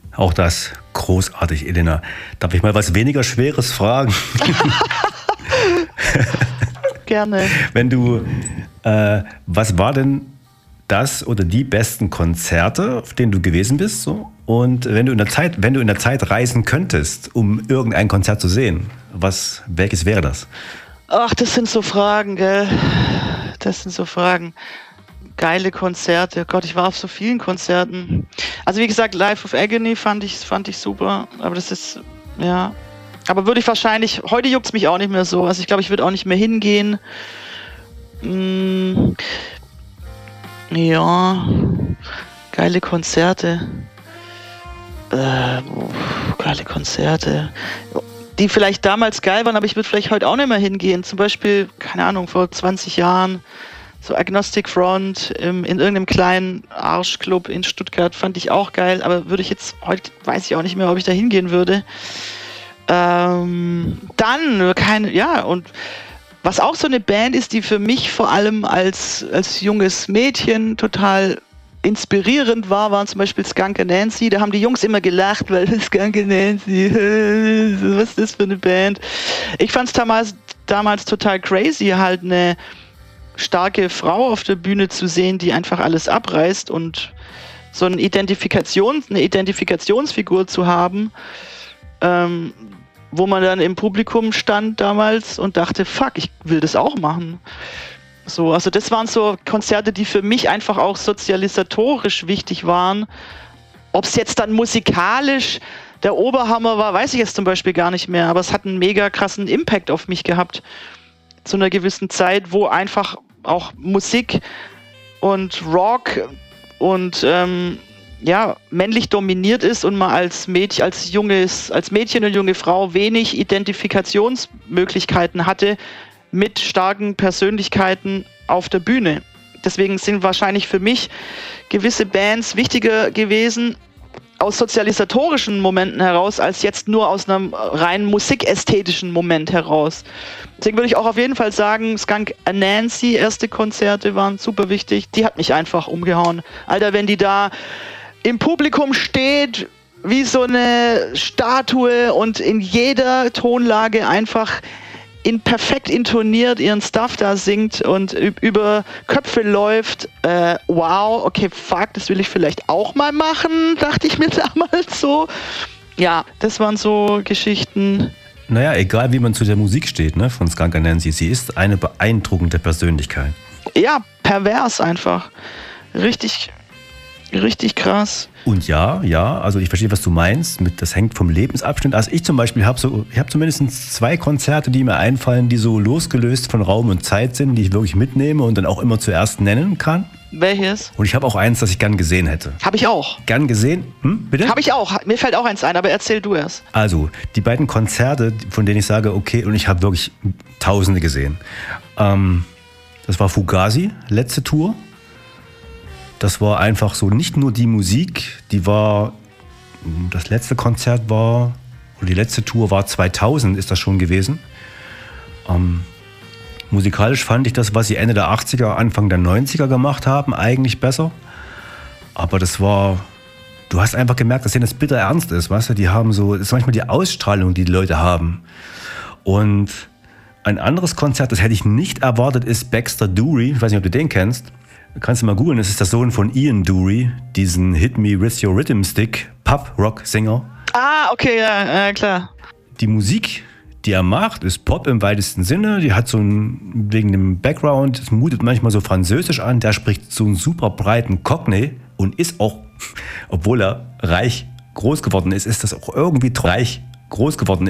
Auch das großartig, Elena. Darf ich mal was weniger Schweres fragen? Gerne. Was war denn das oder die besten Konzerte, auf denen du gewesen bist? So? Und wenn du in der Zeit reisen könntest, um irgendein Konzert zu sehen, welches wäre das? Ach, das sind so Fragen, gell? Das sind so Fragen. Geile Konzerte. Gott, ich war auf so vielen Konzerten. Also wie gesagt, Life of Agony fand ich super. Aber das ist, ja. Aber würde ich wahrscheinlich, heute juckt es mich auch nicht mehr so. Also ich glaube, ich würde auch nicht mehr hingehen. Ja. Geile Konzerte. Geile Konzerte. Die vielleicht damals geil waren, aber ich würde vielleicht heute auch nicht mehr hingehen. Zum Beispiel, keine Ahnung, vor 20 Jahren, so Agnostic Front in irgendeinem kleinen Arschclub in Stuttgart fand ich auch geil, aber würde ich jetzt, heute weiß ich auch nicht mehr, ob ich da hingehen würde. Und was auch so eine Band ist, die für mich vor allem als junges Mädchen total inspirierend waren zum Beispiel Skunk Anansie. Da haben die Jungs immer gelacht, weil Skunk Anansie, was ist das für eine Band? Ich fand es damals total crazy, halt eine starke Frau auf der Bühne zu sehen, die einfach alles abreißt und so eine Identifikationsfigur zu haben, wo man dann im Publikum stand damals und dachte, fuck, ich will das auch machen. So, also das waren so Konzerte, die für mich einfach auch sozialisatorisch wichtig waren. Ob es jetzt dann musikalisch der Oberhammer war, weiß ich jetzt zum Beispiel gar nicht mehr, aber es hat einen mega krassen Impact auf mich gehabt zu einer gewissen Zeit, wo einfach auch Musik und Rock und männlich dominiert ist und man als Mädchen und junge Frau wenig Identifikationsmöglichkeiten hatte mit starken Persönlichkeiten auf der Bühne. Deswegen sind wahrscheinlich für mich gewisse Bands wichtiger gewesen aus sozialisatorischen Momenten heraus, als jetzt nur aus einem rein musikästhetischen Moment heraus. Deswegen würde ich auch auf jeden Fall sagen, Skunk Anansie, erste Konzerte waren super wichtig. Die hat mich einfach umgehauen. Alter, wenn die da im Publikum steht, wie so eine Statue und in jeder Tonlage einfach perfekt intoniert ihren Stuff da singt und über Köpfe läuft. Wow, okay, fuck, das will ich vielleicht auch mal machen, dachte ich mir damals so. Ja, das waren so Geschichten. Naja, egal wie man zu der Musik steht, ne, von Skunk Anansie, sie ist eine beeindruckende Persönlichkeit. Ja, pervers einfach. Richtig krass. Und ja, also ich verstehe, was du meinst, das hängt vom Lebensabschnitt. Also ich zum Beispiel habe zumindest 2 Konzerte, die mir einfallen, die so losgelöst von Raum und Zeit sind, die ich wirklich mitnehme und dann auch immer zuerst nennen kann. Welches? Und ich habe auch eins, das ich gern gesehen hätte. Habe ich auch. Gern gesehen? Bitte? Habe ich auch. Mir fällt auch eins ein, aber erzähl du erst. Also, die beiden Konzerte, von denen ich sage, okay, und ich habe wirklich Tausende gesehen. Das war Fugazi, letzte Tour. Das war einfach so, nicht nur die Musik, das letzte Konzert war, oder die letzte Tour war 2000, ist das schon gewesen. Musikalisch fand ich das, was sie Ende der 80er, Anfang der 90er gemacht haben, eigentlich besser. Aber du hast einfach gemerkt, dass denen das bitter ernst ist, weißt du? Das ist manchmal die Ausstrahlung, die Leute haben. Und ein anderes Konzert, das hätte ich nicht erwartet, ist Baxter Dury. Ich weiß nicht, ob du den kennst. Kannst du mal googeln, das ist der Sohn von Ian Dury, diesen Hit Me With Your Rhythm Stick, Pop-Rock-Sänger. Ah, okay, ja, klar. Die Musik, die er macht, ist Pop im weitesten Sinne. Die hat wegen dem Background, es mutet manchmal so französisch an, der spricht so einen super breiten Cockney und ist auch, obwohl er reich groß geworden ist das auch irgendwie reich groß geworden ist.